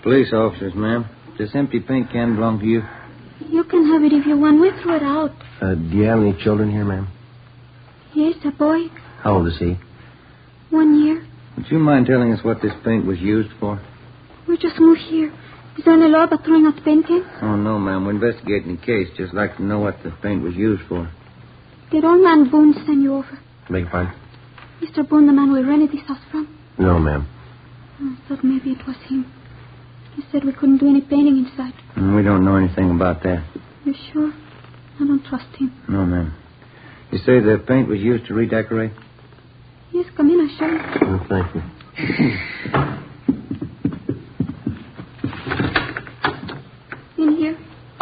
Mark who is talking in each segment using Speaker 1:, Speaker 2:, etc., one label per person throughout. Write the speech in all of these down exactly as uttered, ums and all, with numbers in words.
Speaker 1: Police officers, ma'am. This empty paint can belong to you.
Speaker 2: You can have it if you want. We threw it out.
Speaker 3: Uh, do you have any children here, ma'am?
Speaker 2: Yes, a boy.
Speaker 3: How old is he?
Speaker 2: One year.
Speaker 1: Would you mind telling us what this paint was used for?
Speaker 2: We just moved here. Is there any law about throwing out paint cans?
Speaker 1: Oh, no, ma'am. We're investigating the case. Just like to know what the paint was used for.
Speaker 2: Did old man Boone send you over?
Speaker 3: Beg your pardon?
Speaker 2: Mister Boone, the man we rented this house from?
Speaker 3: No, ma'am.
Speaker 2: I thought maybe it was him. He said we couldn't do any painting inside.
Speaker 1: Mm, we don't know anything about that.
Speaker 2: You sure? I don't trust him.
Speaker 1: No, ma'am. You say the paint was used to redecorate?
Speaker 2: Yes, come in, I'll show you.
Speaker 3: Oh, thank you.
Speaker 2: In here.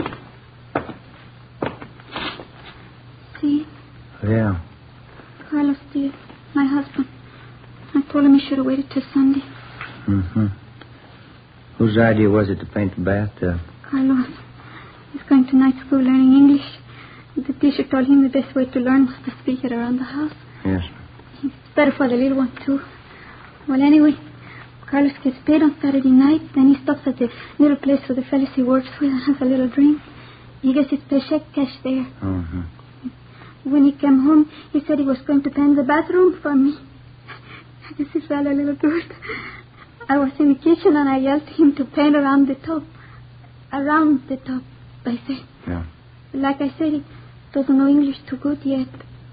Speaker 2: See?
Speaker 1: Yeah.
Speaker 2: Carlos did. My husband. I told him he should have waited till Sunday.
Speaker 1: Mm-hmm. Whose idea was it to paint the bathtub?
Speaker 2: Carlos. He's going to night school learning English. The teacher told him the best way to learn was to speak it around the house.
Speaker 1: Yes.
Speaker 2: It's better for the little one, too. Well, anyway, Carlos gets paid on Saturday night. Then he stops at the little place where the fellas he works with and has a little drink. He gets his paycheck cash there.
Speaker 1: Mm-hmm.
Speaker 2: When he came home, he said he was going to paint the bathroom for me. I guess he felt a little good. I was in the kitchen and I yelled to him to paint around the top. Around the top, I said.
Speaker 1: Yeah.
Speaker 2: Like I said, he doesn't know English too good yet.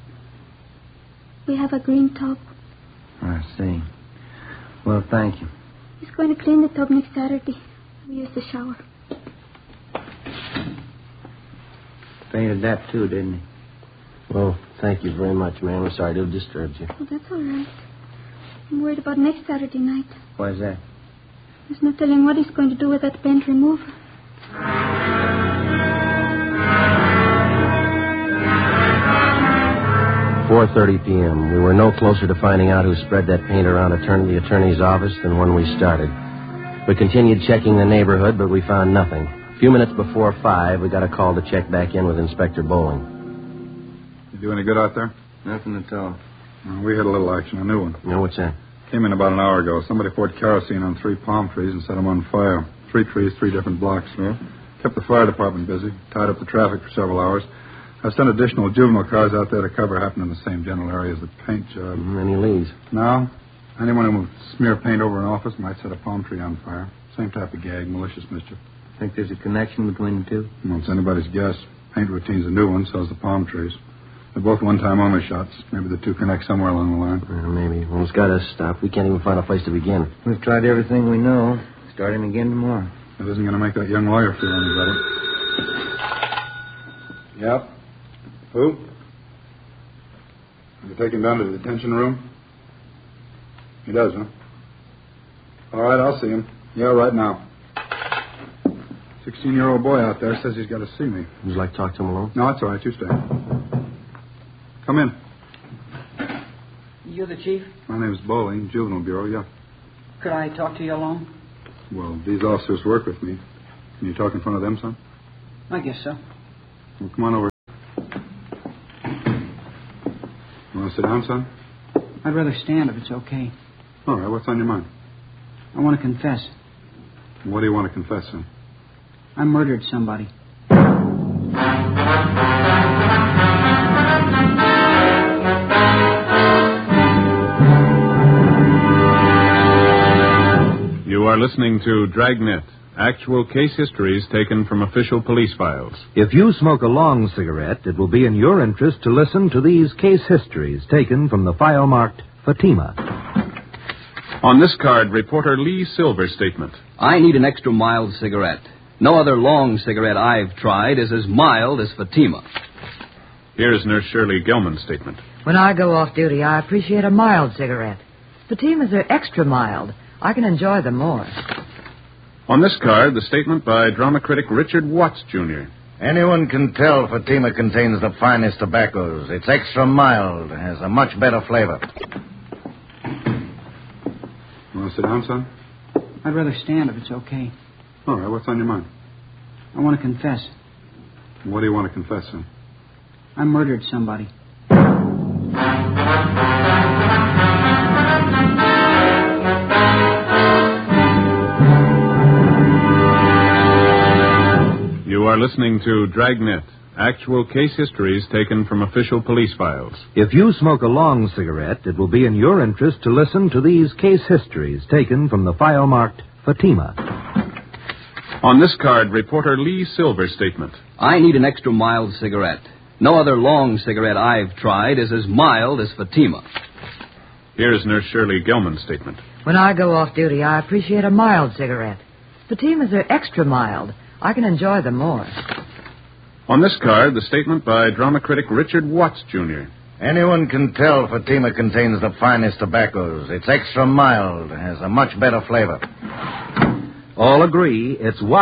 Speaker 2: We have a green tub.
Speaker 1: I see. Well, thank you.
Speaker 2: He's going to clean the tub next Saturday. We use the shower.
Speaker 1: Painted that, too, didn't he?
Speaker 3: Well, thank you very much, ma'am. I'm sorry to have disturbed you.
Speaker 2: Oh, that's all right. I'm worried about next Saturday night.
Speaker 1: Why's that?
Speaker 2: There's no telling what he's going to do with that paint remover.
Speaker 3: four thirty p.m. We were no closer to finding out who spread that paint around attorney, the attorney's office than when we started. We continued checking the neighborhood, but we found nothing. A few minutes before five, we got a call to check back in with Inspector Bowling.
Speaker 4: You do any good out there?
Speaker 1: Nothing at all.
Speaker 4: Uh, we had a little action, a new one.
Speaker 3: No, what's that?
Speaker 4: Came in about an hour ago. Somebody poured kerosene on three palm trees and set them on fire. Three trees, three different blocks.
Speaker 1: Yeah?
Speaker 4: Kept the fire department busy. Tied up the traffic for several hours. I've sent additional juvenile cars out there to cover happened in the same general area as the paint job.
Speaker 3: Mm, any leads?
Speaker 4: Now, anyone who would smear paint over an office might set a palm tree on fire. Same type of gag, malicious mischief.
Speaker 1: Think there's a connection between the two?
Speaker 4: Well, it's anybody's guess. Paint routine's a new one, so's the palm trees. They're both one-time only shots. Maybe the two connect somewhere along the line.
Speaker 3: Uh, maybe. Well, it's got us stopped. We can't even find a place to begin.
Speaker 1: We've tried everything we know. Starting again tomorrow.
Speaker 4: That isn't going to make that young lawyer feel any better. Yep. Who? You take him down to the detention room? He does, huh? All right, I'll see him. Yeah, right now. Sixteen-year-old boy out there says he's got to see me.
Speaker 3: Would you like to talk to him alone?
Speaker 4: No, that's all right. You stay. Come in.
Speaker 5: You the chief?
Speaker 4: My name's Bowling, Juvenile Bureau, yeah.
Speaker 5: Could I talk to you alone?
Speaker 4: Well, these officers work with me. Can you talk in front of them, son?
Speaker 5: I guess so.
Speaker 4: Well, come on over. You want to sit down, son?
Speaker 5: I'd rather stand if it's okay.
Speaker 4: All right, what's on your mind?
Speaker 5: I want to confess.
Speaker 4: What do you want to confess, son?
Speaker 5: I murdered somebody.
Speaker 6: You are listening to Dragnet, actual case histories taken from official police files.
Speaker 7: If you smoke a long cigarette, it will be in your interest to listen to these case histories taken from the file marked Fatima.
Speaker 6: On this card, reporter Lee Silver's statement.
Speaker 8: I need an extra mild cigarette. No other long cigarette I've tried is as mild as Fatima.
Speaker 6: Here's Nurse Shirley Gilman's statement.
Speaker 9: When I go off duty, I appreciate a mild cigarette. Fatimas are extra mild. I can enjoy them more.
Speaker 6: On this card, the statement by drama critic Richard Watts, Junior
Speaker 10: Anyone can tell Fatima contains the finest tobaccos. It's extra mild, has a much better flavor.
Speaker 4: You want to sit down, son?
Speaker 5: I'd rather stand if it's okay.
Speaker 4: All right, what's on your mind?
Speaker 5: I want to confess.
Speaker 4: What do you want to confess, son?
Speaker 5: I murdered somebody.
Speaker 6: are listening to Dragnet, actual case histories taken from official police files.
Speaker 7: If you smoke a long cigarette, it will be in your interest to listen to these case histories taken from the file marked Fatima.
Speaker 6: On this card, reporter Lee Silver's statement.
Speaker 8: I need an extra mild cigarette. No other long cigarette I've tried is as mild as Fatima.
Speaker 6: Here's Nurse Shirley Gilman's statement.
Speaker 9: When I go off duty, I appreciate a mild cigarette. Fatimas are extra mild. I can enjoy them more.
Speaker 6: On this card, the statement by drama critic Richard Watts, Junior
Speaker 10: Anyone can tell Fatima contains the finest tobaccos. It's extra mild, has a much better flavor.
Speaker 7: All agree it's